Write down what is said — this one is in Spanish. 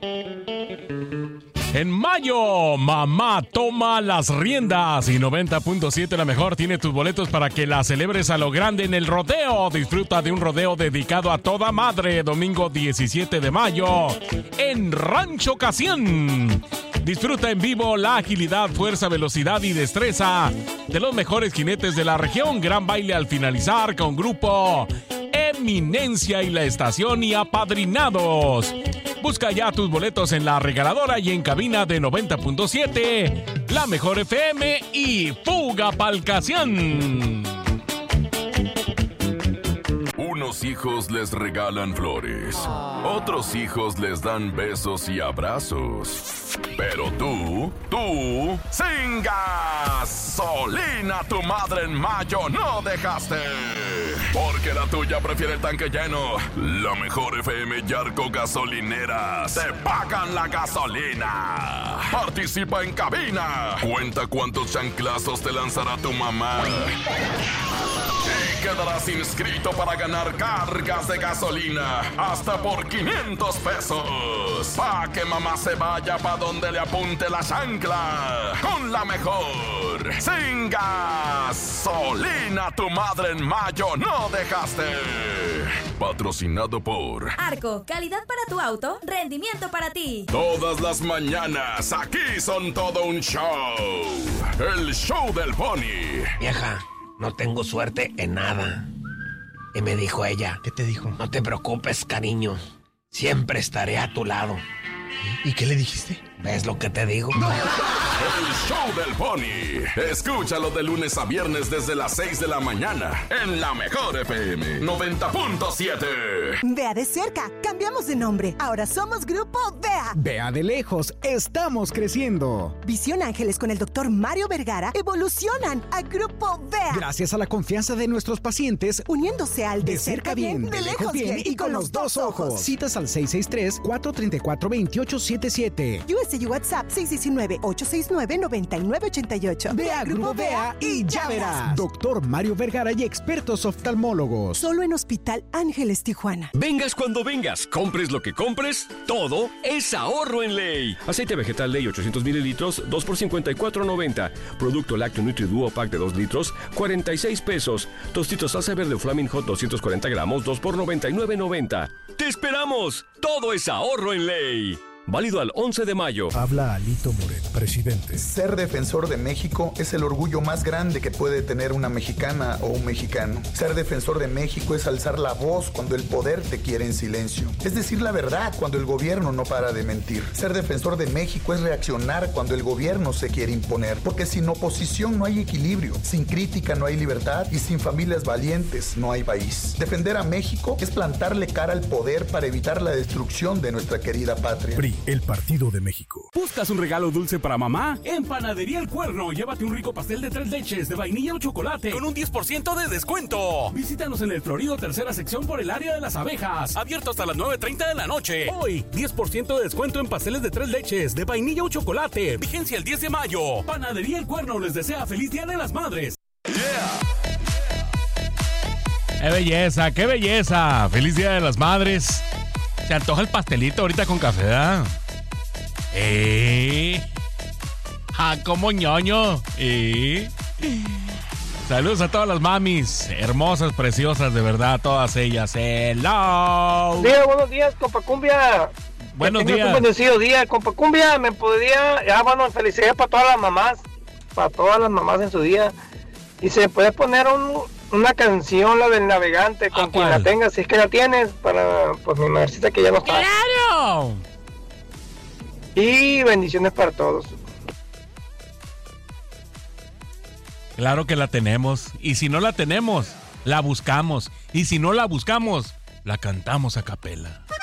En mayo, mamá toma las riendas y 90.7 La Mejor tiene tus boletos para que la celebres a lo grande en el rodeo. Disfruta de un rodeo dedicado a toda madre, domingo 17 de mayo en Rancho Ocasión. Disfruta en vivo la agilidad, fuerza, velocidad y destreza de los mejores jinetes de la región. Gran baile al finalizar con grupo Eminencia y la estación y apadrinados. Busca ya tus boletos en la regaladora y en cabina de 90.7, La Mejor FM y Fuga Palcación. Unos hijos les regalan flores, otros hijos les dan besos y abrazos. Pero tú, sin gasolina, tu madre en mayo no dejaste. Porque la tuya prefiere el tanque lleno. La Mejor FM y Arco Gasolineras te pagan la gasolina. Participa en cabina. Cuenta cuántos chanclazos te lanzará tu mamá. Y quedarás inscrito para ganar cargas de gasolina hasta por 500 pesos. Pa' que mamá se vaya pa' donde le apunte la chancla. Con La Mejor. Sin gasolina, tu madre en mayo no dejaste. Patrocinado por Arco, calidad para tu auto, rendimiento para ti. Todas las mañanas aquí son todo un show. El show del pony. Vieja, no tengo suerte en nada. Y me dijo ella. ¿Qué te dijo? No te preocupes, cariño. Siempre estaré a tu lado. ¿Y qué le dijiste? ¿Ves lo que te digo? El show del pony. Escúchalo de lunes a viernes desde las 6 de la mañana en La Mejor FM 90.7. Vea de cerca, cambiamos de nombre. Ahora somos Grupo Vea. Vea de lejos, estamos creciendo. Visión Ángeles con el doctor Mario Vergara evolucionan a Grupo Vea. Gracias a la confianza de nuestros pacientes, uniéndose al de cerca bien, de lejos bien y con los dos ojos. Citas al 663-434-2877. USA y WhatsApp 619-869-9988. Ve a Grupo Vea y ya verás. Doctor Mario Vergara y expertos oftalmólogos. Solo en Hospital Ángeles, Tijuana. Vengas cuando vengas, compres lo que compres, todo es ahorro en Ley. Aceite vegetal Ley 800 mililitros, 2 por $54.90. Producto lácteo Nutri-Duo Pack de 2 litros, 46 pesos. Tostitos salsa verde Flaming Hot 240 gramos, 2 por $99.90. ¡Te esperamos! Todo es ahorro en Ley. Válido al 11 de mayo. Habla Alito Moreno, presidente. Ser defensor de México es el orgullo más grande que puede tener una mexicana o un mexicano. Ser defensor de México es alzar la voz cuando el poder te quiere en silencio. Es decir la verdad cuando el gobierno no para de mentir. Ser defensor de México es reaccionar cuando el gobierno se quiere imponer. Porque sin oposición no hay equilibrio, sin crítica no hay libertad y sin familias valientes no hay país. Defender a México es plantarle cara al poder para evitar la destrucción de nuestra querida patria. PRI, el Partido de México. ¿Buscas un regalo dulce para mamá? En Panadería El Cuerno, llévate un rico pastel de 3 leches de vainilla o chocolate con un 10% de descuento. Visítanos en el Florido, tercera sección por el área de las abejas. Abierto hasta las 9:30 de la noche. Hoy, 10% de descuento en pasteles de 3 leches de vainilla o chocolate. Vigencia el 10 de mayo. Panadería El Cuerno les desea feliz Día de las Madres. ¡Qué belleza, qué belleza! ¡Feliz Día de las Madres! Se antoja el pastelito ahorita con café, ¿verdad? Como ñoño. Saludos a todas las mamis, hermosas, preciosas, de verdad, todas ellas. ¡Hello! Buenos días, compa Cumbia. Buenos días. Un bendecido día, compa Cumbia. Me podría, felicidades para todas las mamás en su día. Y se puede poner una canción, la del navegante, con quien la tengas, si es que la tienes, para pues mi madrecita que ya no está. ¡Claro! Y bendiciones para todos. Claro que la tenemos. Y si no la tenemos, la buscamos. Y si no la buscamos, la cantamos a capela.